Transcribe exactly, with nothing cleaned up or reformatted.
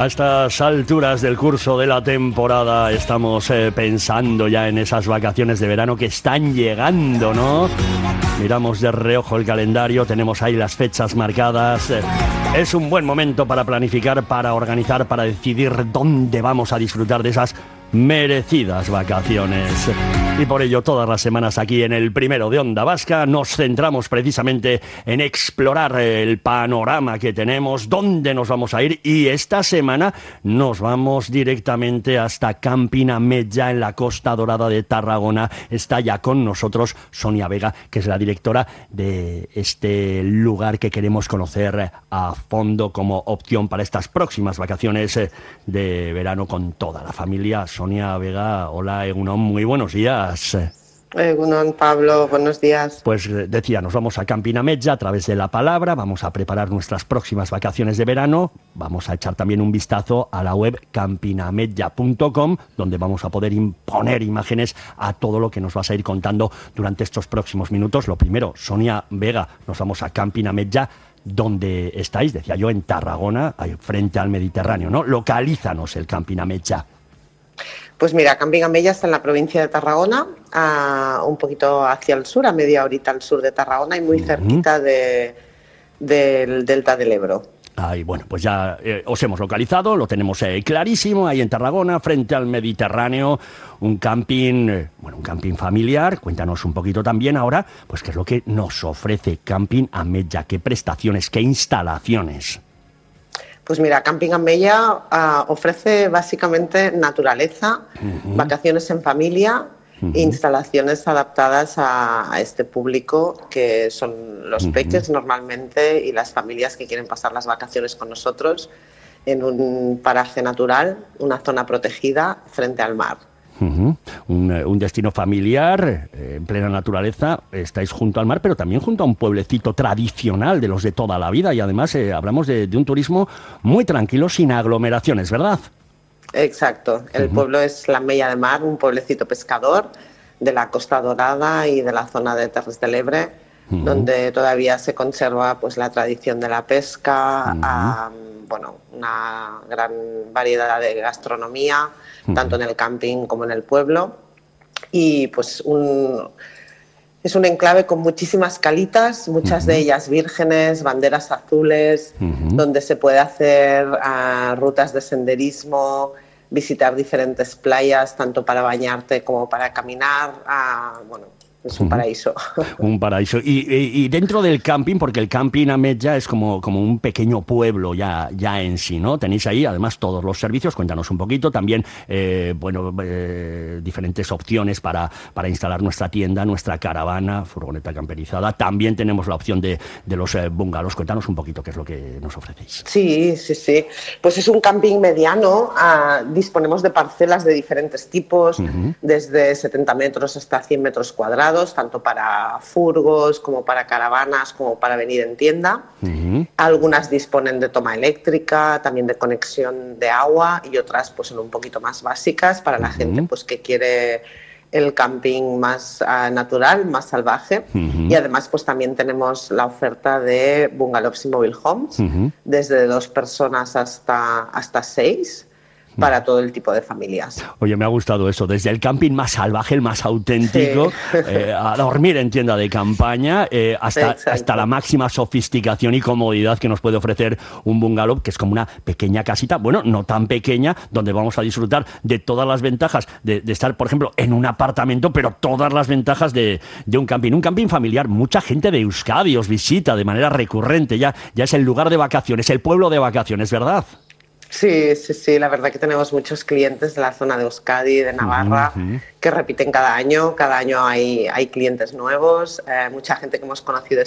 A estas alturas del curso de la temporada estamos eh, pensando ya en esas vacaciones de verano que están llegando, ¿no? Miramos de reojo el calendario, tenemos ahí las fechas marcadas. Eh, es un buen momento para planificar, para organizar, para decidir dónde vamos a disfrutar de esas merecidas vacaciones. Y por ello, todas las semanas aquí en el Primero de Onda Vasca nos centramos precisamente en explorar el panorama que tenemos, dónde nos vamos a ir, y esta semana nos vamos directamente hasta Camping Ametlla, en la Costa Dorada de Tarragona. Está ya con nosotros Sonia Vega, que es la directora de este lugar que queremos conocer a fondo como opción para estas próximas vacaciones de verano con toda la familia. Sonia Vega, hola, Egunon, muy buenos días. Egunon, Pablo, buenos días. Pues decía, nos vamos a Camping Ametlla a través de la palabra, vamos a preparar nuestras próximas vacaciones de verano, vamos a echar también un vistazo a la web camping ametlla punto com, donde vamos a poder imponer imágenes a todo lo que nos vas a ir contando durante estos próximos minutos. Lo primero, Sonia Vega, nos vamos a Camping Ametlla. ¿Dónde estáis? Decía yo, en Tarragona, frente al Mediterráneo, ¿no? Localízanos el Camping Ametlla. Pues mira, Camping Ametlla está en la provincia de Tarragona, a, un poquito hacia el sur, a media horita al sur de Tarragona y muy uh-huh. cerquita de, del delta del Ebro. Ay, bueno, pues ya eh, os hemos localizado, lo tenemos eh, clarísimo, ahí en Tarragona, frente al Mediterráneo, un camping, eh, bueno, un camping familiar. Cuéntanos un poquito también ahora, pues qué es lo que nos ofrece Camping Ametlla, qué prestaciones, qué instalaciones. Pues mira, Camping Ametlla uh, ofrece básicamente naturaleza, uh-huh. vacaciones en familia, uh-huh. e instalaciones adaptadas a, a este público, que son los uh-huh. peques normalmente y las familias que quieren pasar las vacaciones con nosotros en un paraje natural, una zona protegida frente al mar. Uh-huh. Un, un destino familiar, eh, en plena naturaleza, estáis junto al mar, pero también junto a un pueblecito tradicional de los de toda la vida, y además eh, hablamos de, de un turismo muy tranquilo, sin aglomeraciones, ¿verdad? Exacto, el uh-huh. pueblo es la Mella de Mar, un pueblecito pescador de la Costa Dorada y de la zona de Terres de l'Ebre, uh-huh. donde todavía se conserva pues la tradición de la pesca, uh-huh. um, bueno, una gran variedad de gastronomía, uh-huh. tanto en el camping como en el pueblo, y pues un, es un enclave con muchísimas calitas, muchas uh-huh. de ellas vírgenes, banderas azules, uh-huh. donde se puede hacer uh, rutas de senderismo, visitar diferentes playas, tanto para bañarte como para caminar, uh, bueno, es un paraíso. Un paraíso. Y, y, y dentro del camping, porque el Camping Ametlla es como, como un pequeño pueblo ya, ya en sí, ¿no? Tenéis ahí además todos los servicios, cuéntanos un poquito, también eh, bueno, eh, diferentes opciones para, para instalar nuestra tienda, nuestra caravana, furgoneta camperizada. También tenemos la opción de, de los eh, bungalows. Cuéntanos un poquito qué es lo que nos ofrecéis. Sí, sí, sí. Pues es un camping mediano. Uh, disponemos de parcelas de diferentes tipos, uh-huh. desde setenta metros hasta cien metros cuadrados, tanto para furgos como para caravanas, como para venir en tienda. Uh-huh. Algunas disponen de toma eléctrica, también de conexión de agua, y otras pues son un poquito más básicas para la uh-huh. gente pues que quiere el camping más uh, natural, más salvaje. Uh-huh. Y además pues también tenemos la oferta de bungalows y mobile homes, uh-huh. desde dos personas hasta, hasta seis. Para todo el tipo de familias. Oye, me ha gustado eso, desde el camping más salvaje, el más auténtico, sí. eh, a dormir en tienda de campaña, eh, hasta, hasta la máxima sofisticación y comodidad que nos puede ofrecer un bungalow, que es como una pequeña casita, bueno, no tan pequeña, donde vamos a disfrutar de todas las ventajas de, de estar, por ejemplo, en un apartamento, pero todas las ventajas de, de un camping. Un camping familiar, mucha gente de Euskadi os visita de manera recurrente, ya, ya es el lugar de vacaciones, el pueblo de vacaciones, ¿verdad? Sí, sí, sí, la verdad que tenemos muchos clientes de la zona de Euskadi, de Navarra, uh-huh. que repiten cada año, cada año hay, hay clientes nuevos, eh, mucha gente que hemos conocido